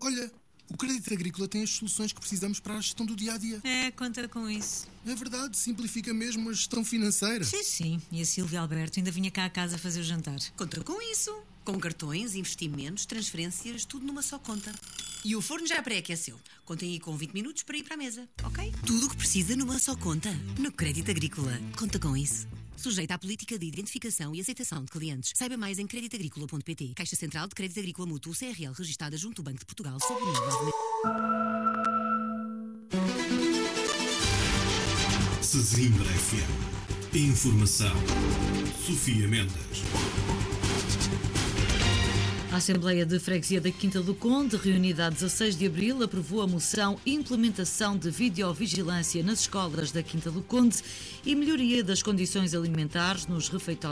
Olha, o Crédito Agrícola tem as soluções que precisamos para a gestão do dia-a-dia. Conta com isso. É verdade, simplifica mesmo a gestão financeira. Sim. E a Silvia Alberto ainda vinha cá a casa fazer o jantar. Conta com isso. Com cartões, investimentos, transferências, tudo numa só conta. E o forno já pré-aqueceu. Contem aí com 20 minutos para ir para a mesa, ok? Tudo o que precisa numa só conta. No Crédito Agrícola. Conta com isso. Sujeita à política de identificação e aceitação de clientes. Saiba mais em creditagricola.pt. Caixa Central de Crédito Agrícola Mútuo CRL, registada junto ao Banco de Portugal, sob o número 9. Sesimbra FM. Informação. Sofia Mendes. A Assembleia de Freguesia da Quinta do Conde, reunida a 16 de abril, aprovou a moção Implementação de Videovigilância nas escolas da Quinta do Conde e melhoria das condições alimentares nos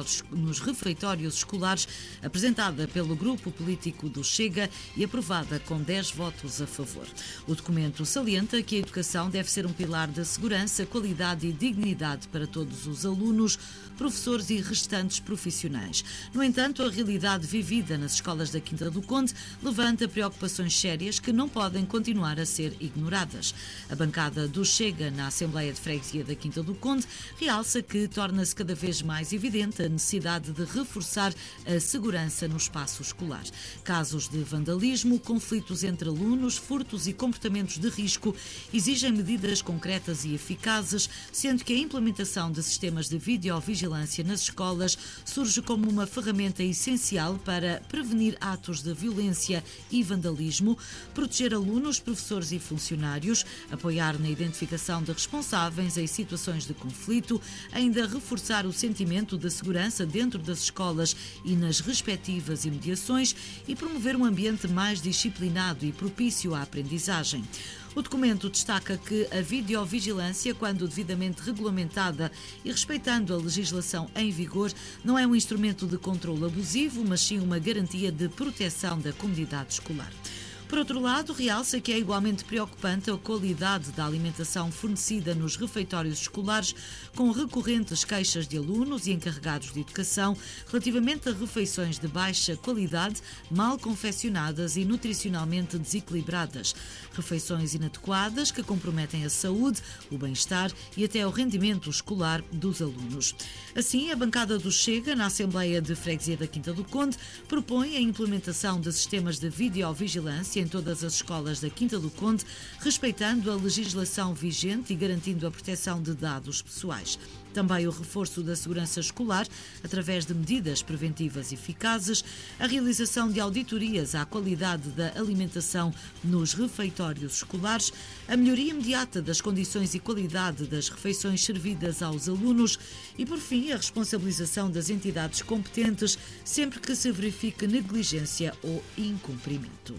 refeitórios escolares, apresentada pelo grupo político do Chega e aprovada com 10 votos a favor. O documento salienta que a educação deve ser um pilar da segurança, qualidade e dignidade para todos os alunos, professores e restantes profissionais. No entanto, a realidade vivida nas escolas da Quinta do Conde levanta preocupações sérias que não podem continuar a ser ignoradas. A bancada do Chega na Assembleia de Freguesia da Quinta do Conde realça que torna-se cada vez mais evidente a necessidade de reforçar a segurança no espaço escolar. Casos de vandalismo, conflitos entre alunos, furtos e comportamentos de risco exigem medidas concretas e eficazes, sendo que a implementação de sistemas de videovigilância nas escolas surge como uma ferramenta essencial para prevenir atos de violência e vandalismo, proteger alunos, professores e funcionários, apoiar na identificação de responsáveis em situações de conflito, ainda reforçar o sentimento de segurança dentro das escolas e nas respectivas imediações e promover um ambiente mais disciplinado e propício à aprendizagem. O documento destaca que a videovigilância, quando devidamente regulamentada e respeitando a legislação em vigor, não é um instrumento de controle abusivo, mas sim uma garantia de proteção da comunidade escolar. Por outro lado, realça que é igualmente preocupante a qualidade da alimentação fornecida nos refeitórios escolares, com recorrentes queixas de alunos e encarregados de educação relativamente a refeições de baixa qualidade, mal confeccionadas e nutricionalmente desequilibradas. Refeições inadequadas que comprometem a saúde, o bem-estar e até o rendimento escolar dos alunos. Assim, a bancada do Chega, na Assembleia de Freguesia da Quinta do Conde, propõe a implementação de sistemas de videovigilância em todas as escolas da Quinta do Conde, respeitando a legislação vigente e garantindo a proteção de dados pessoais. Também o reforço da segurança escolar, através de medidas preventivas eficazes, a realização de auditorias à qualidade da alimentação nos refeitórios escolares, a melhoria imediata das condições e qualidade das refeições servidas aos alunos e, por fim, a responsabilização das entidades competentes sempre que se verifique negligência ou incumprimento.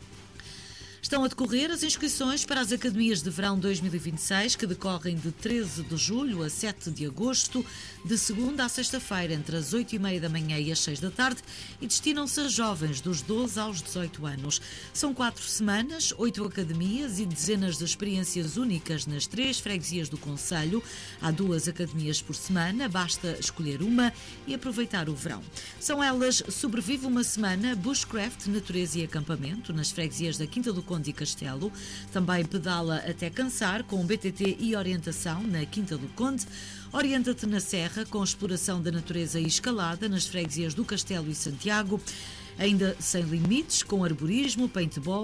Estão a decorrer as inscrições para as Academias de Verão 2026, que decorrem de 13 de julho a 7 de agosto, de segunda a sexta-feira, entre as 8h30 da manhã e as 6 da tarde, e destinam-se a jovens dos 12 aos 18 anos. São 4 semanas, 8 academias e dezenas de experiências únicas nas 3 freguesias do concelho. Há 2 academias por semana, basta escolher uma e aproveitar o verão. São elas Sobrevive uma Semana, Bushcraft, Natureza e Acampamento, nas freguesias da Quinta do Conde e Castelo. Também Pedala até cansar, com BTT e orientação na Quinta do Conde. Orienta-te na Serra, com exploração da natureza e escalada nas freguesias do Castelo e Santiago. Ainda Sem Limites, com arborismo, paintball,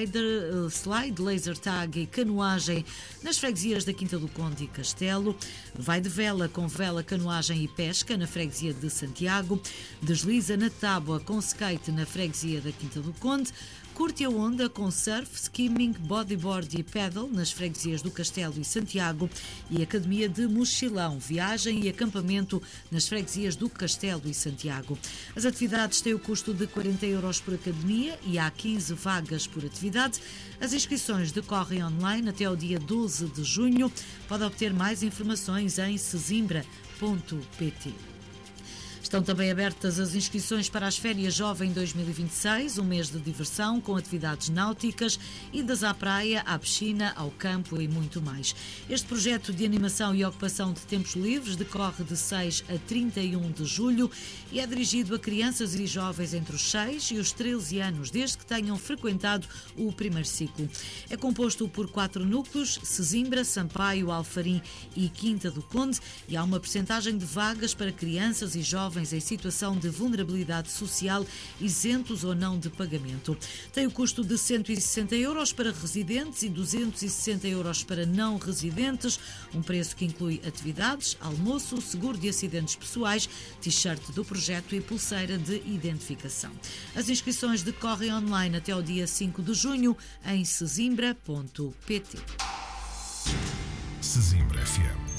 slide, laser tag e canoagem nas freguesias da Quinta do Conde e Castelo. Vai de vela, com vela, canoagem e pesca na freguesia de Santiago. Desliza na tábua, com skate na freguesia da Quinta do Conde. Curte a onda com surf, skimming, bodyboard e paddle nas freguesias do Castelo e Santiago e Academia de Mochilão, viagem e acampamento nas freguesias do Castelo e Santiago. As atividades têm o custo de 40 euros por academia e há 15 vagas por atividade. As inscrições decorrem online até ao dia 12 de junho. Pode obter mais informações em sesimbra.pt. Estão também abertas as inscrições para as Férias Jovem 2026, um mês de diversão com atividades náuticas, idas à praia, à piscina, ao campo e muito mais. Este projeto de animação e ocupação de tempos livres decorre de 6 a 31 de julho e é dirigido a crianças e jovens entre os 6 e os 13 anos, desde que tenham frequentado o primeiro ciclo. É composto por 4 núcleos: Sesimbra, Sampaio, Alfarim e Quinta do Conde, e há uma percentagem de vagas para crianças e jovens em situação de vulnerabilidade social, isentos ou não de pagamento. Tem o custo de 160 euros para residentes e 260 euros para não residentes, um preço que inclui atividades, almoço, seguro de acidentes pessoais, t-shirt do projeto e pulseira de identificação. As inscrições decorrem online até ao dia 5 de junho em sesimbra.pt. Sesimbra FM.